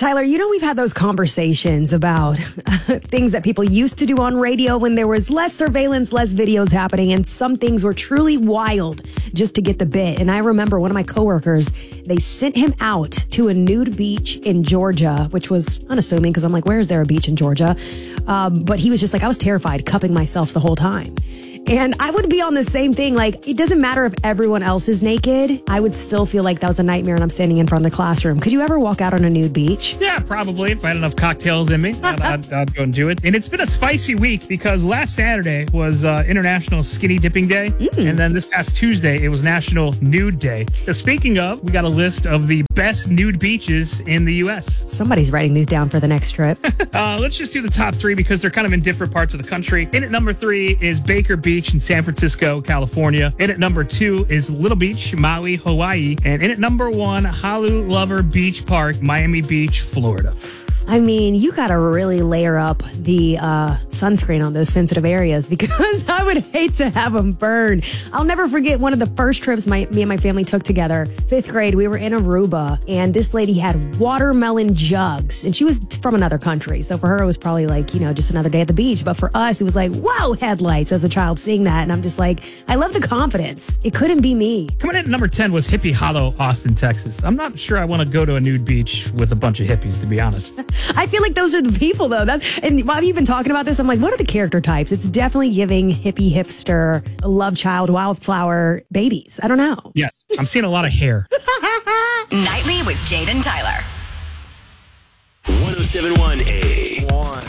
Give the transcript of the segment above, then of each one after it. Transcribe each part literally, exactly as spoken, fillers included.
Tyler, you know we've had those conversations about things that people used to do on radio when there was less surveillance, less videos happening, and some things were truly wild just to get the bit. And I remember one of my coworkers, they sent him out to a nude beach in Georgia, which was unassuming because I'm like, where is there a beach in Georgia? Um, but he was just like, I was terrified, cupping myself the whole time. And I would be on the same thing. Like, it doesn't matter if everyone else is naked. I would still feel like that was a nightmare and I'm standing in front of the classroom. Could you ever walk out on a nude beach? Yeah, probably. If I had enough cocktails in me, I'd, I'd, I'd go and do it. And it's been a spicy week because last Saturday was uh, International Skinny Dipping Day. Mm. And then this past Tuesday, it was National Nude Day. So speaking of, we got a list of the best nude beaches in the U S. Somebody's writing these down for the next trip. uh, let's just do the top three because they're kind of in different parts of the country. In at number three is Baker Beach in San Francisco, California. In at number two is Little Beach, Maui, Hawaii. And in at number one, Halu Lover Beach Park, Miami Beach, Florida. I mean, you got to really layer up the uh, sunscreen on those sensitive areas because I would hate to have them burn. I'll never forget one of the first trips my, me and my family took together. Fifth grade, we were in Aruba, and this lady had watermelon jugs, and she was from another country. So for her, it was probably like, you know, just another day at the beach. But for us, it was like, whoa, headlights as a child seeing that. And I'm just like, I love the confidence. It couldn't be me. Coming in at number ten was Hippie Hollow, Austin, Texas. I'm not sure I want to go to a nude beach with a bunch of hippies, to be honest. I feel like those are the people, though. That's, and while you've been talking about this, I'm like, what are the character types? It's definitely giving hippie, hipster, love child, wildflower babies. I don't know. Yes, I'm seeing a lot of hair. Nightly with Jade and Tyler. one oh seven point one A. One.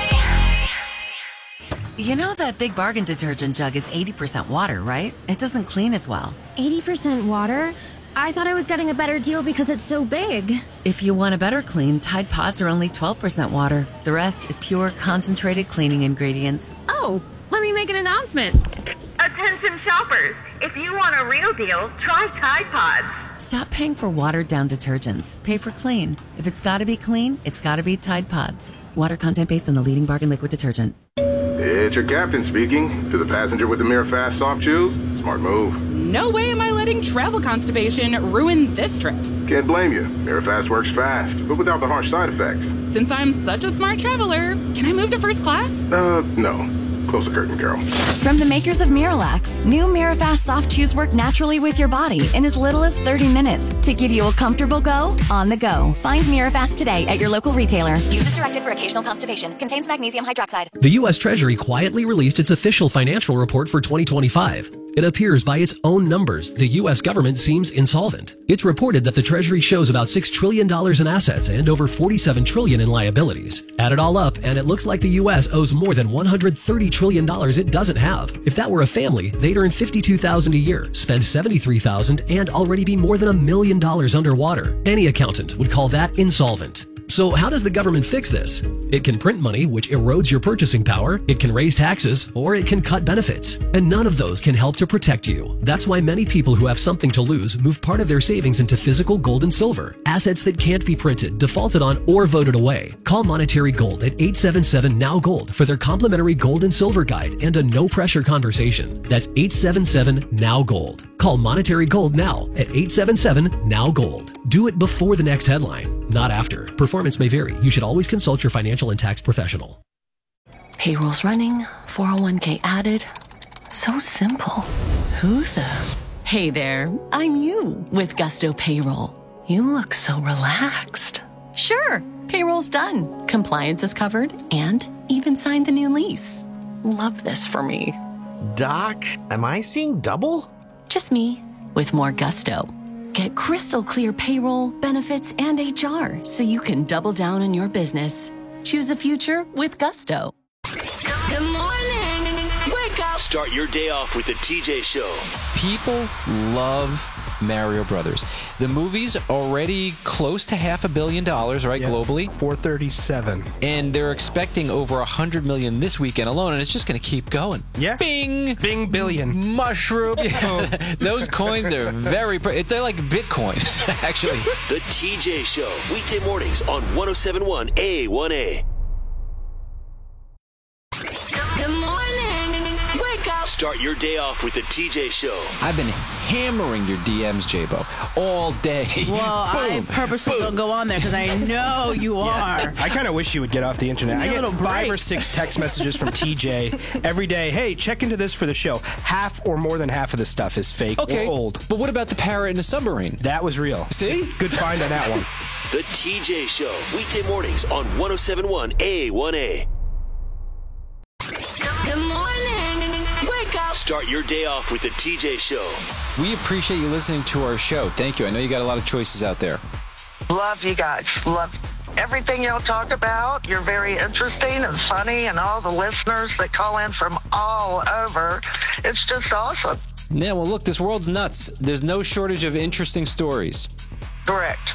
You know that Big Bargain detergent jug is eighty percent water, right? It doesn't clean as well. eighty percent water? I thought I was getting a better deal because it's so big. If you want a better clean, Tide Pods are only twelve percent water. The rest is pure, concentrated cleaning ingredients. Oh, let me make an announcement. Attention shoppers, if you want a real deal, try Tide Pods. Stop paying for watered-down detergents. Pay for clean. If it's gotta be clean, it's gotta be Tide Pods. Water content based on the leading bargain liquid detergent. It's your captain speaking. To the passenger with the Mirror Fast soft chews, smart move. No way am I letting travel constipation ruin this trip. Can't blame you. Mirror Fast works fast, but without the harsh side effects. Since I'm such a smart traveler, can I move to first class? Uh, no. Close the curtain, girl. From the makers of Miralax, new Mirafast soft chews work naturally with your body in as little as thirty minutes to give you a comfortable go on the go. Find Mirafast today at your local retailer. Use as directed for occasional constipation. Contains magnesium hydroxide. The U S Treasury quietly released its official financial report for twenty twenty-five. It appears by its own numbers, the U S government seems insolvent. It's reported that the Treasury shows about six trillion dollars in assets and over forty-seven trillion dollars in liabilities. Add it all up, and it looks like the U S owes more than one hundred thirty trillion dollars it doesn't have. If that were a family, they'd earn fifty-two thousand dollars a year, spend seventy-three thousand dollars, and already be more than a million dollars underwater. Any accountant would call that insolvent. So how does the government fix this? It can print money, which erodes your purchasing power, it can raise taxes, or it can cut benefits. And none of those can help to protect you. That's why many people who have something to lose move part of their savings into physical gold and silver, assets that can't be printed, defaulted on, or voted away. Call Monetary Gold at eight seven seven N O W Gold for their complimentary gold and silver guide and a no-pressure conversation. That's eight seven seven N O W Gold. Call Monetary Gold now at eight seven seven N O W Gold. Do it before the next headline, not after. Performance may vary. You should always consult your financial and tax professional. Payroll's running, four oh one k added. So simple. Who the? Hey there, I'm you with Gusto Payroll. You look so relaxed. Sure, payroll's done. Compliance is covered and even signed the new lease. Love this for me. Doc, am I seeing double? Just me with more gusto. Get crystal clear payroll, benefits, and H R so you can double down on your business. Choose a future with Gusto. Good morning. Wake up. Start your day off with the T J Show. People love Mario Brothers. The movie's already close to half a billion dollars, right, yep. globally? four thirty-seven. And they're expecting over one hundred million this weekend alone, and it's just going to keep going. Yeah. Bing! Bing billion. Mushroom. Those coins are very... Pre- they're like Bitcoin, actually. The T J Show. Weekday mornings on one oh seven point one A one A. Good morning. Wake up. Start your day off with the T J Show. I've been hammering your D Ms, J-Bo, all day. Well, I purposely don't go on there because I know you are. I kind of wish you would get off the internet. Give me I a get little five break. or six text messages from T J every day. Hey, check into this for the show. Half or more than half of the stuff is fake Okay, or old. but what about the parrot in the submarine? That was real. See? Good find on that one. The T J Show, weekday mornings on one oh seven point one A one A. Good morning. Wake up. Start your day off with the T J Show. We appreciate you listening to our show. Thank you. I know you got a lot of choices out there. Love you guys. Love everything y'all talk about. You're very interesting and funny, and all the listeners that call in from all over. It's just awesome. Yeah, well, look, this world's nuts. There's no shortage of interesting stories. Correct.